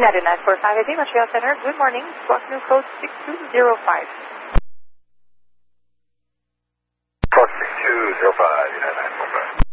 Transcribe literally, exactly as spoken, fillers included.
United nine four five A D, Montreal Center. Good morning. Squawk new code six two zero five.